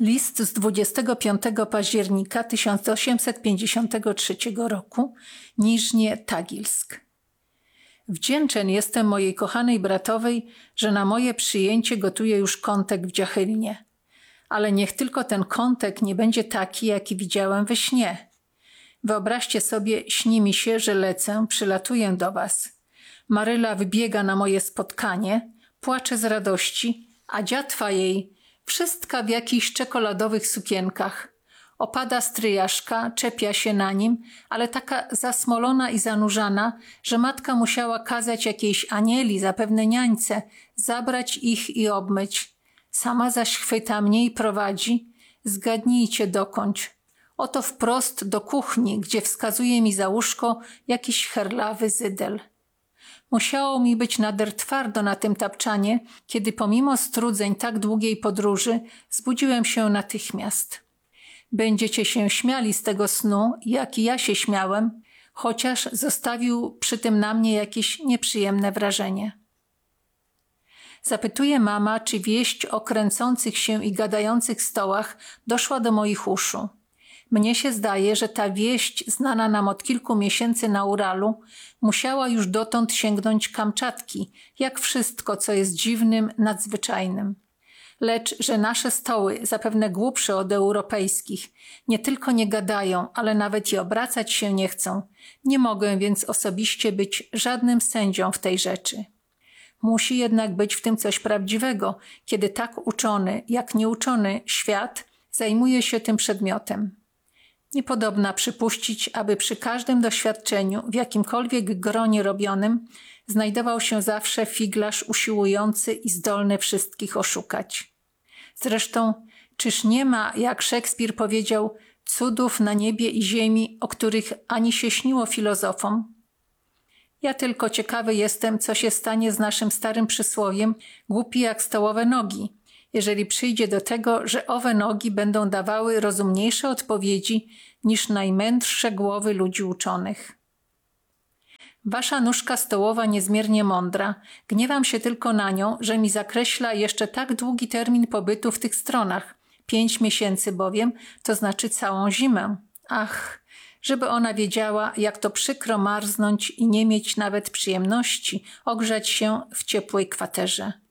List z 25 października 1853 roku, Niżnie Tagilsk. Wdzięczny jestem mojej kochanej bratowej, że na moje przyjęcie gotuje już kątek w Dziachylnie. Ale niech tylko ten kątek nie będzie taki, jaki widziałem we śnie. Wyobraźcie sobie, śni mi się, że lecę, przylatuję do was. Maryla wybiega na moje spotkanie, płacze z radości, a dziatwa jej, wszystka w jakichś czekoladowych sukienkach. Opada stryjaszka, czepia się na nim, ale taka zasmolona i zanurzana, że matka musiała kazać jakiejś anieli, zapewne niańce, zabrać ich i obmyć. Sama zaś chwyta mnie i prowadzi. Zgadnijcie dokądś. Oto wprost do kuchni, gdzie wskazuje mi za łóżko jakiś herlawy zydel. Musiało mi być nader twardo na tym tapczanie, kiedy pomimo strudzeń tak długiej podróży zbudziłem się natychmiast. Będziecie się śmiali z tego snu, jak i ja się śmiałem, chociaż zostawił przy tym na mnie jakieś nieprzyjemne wrażenie. Zapytuje mama, czy wieść o kręcących się i gadających stołach doszła do moich uszu. Mnie się zdaje, że ta wieść, znana nam od kilku miesięcy na Uralu, musiała już dotąd sięgnąć Kamczatki, jak wszystko, co jest dziwnym, nadzwyczajnym. Lecz, że nasze stoły, zapewne głupsze od europejskich, nie tylko nie gadają, ale nawet i obracać się nie chcą, nie mogę więc osobiście być żadnym sędzią w tej rzeczy. Musi jednak być w tym coś prawdziwego, kiedy tak uczony, jak nieuczony świat zajmuje się tym przedmiotem. Niepodobna przypuścić, aby przy każdym doświadczeniu, w jakimkolwiek gronie robionym, znajdował się zawsze figlarz usiłujący i zdolny wszystkich oszukać. Zresztą, czyż nie ma, jak Szekspir powiedział, cudów na niebie i ziemi, o których ani się śniło filozofom? Ja tylko ciekawy jestem, co się stanie z naszym starym przysłowiem głupi jak stołowe nogi, jeżeli przyjdzie do tego, że owe nogi będą dawały rozumniejsze odpowiedzi niż najmędrsze głowy ludzi uczonych. Wasza nóżka stołowa niezmiernie mądra, gniewam się tylko na nią, że mi zakreśla jeszcze tak długi termin pobytu w tych stronach, 5 miesięcy bowiem, to znaczy całą zimę. Ach, żeby ona wiedziała, jak to przykro marznąć i nie mieć nawet przyjemności ogrzać się w ciepłej kwaterze.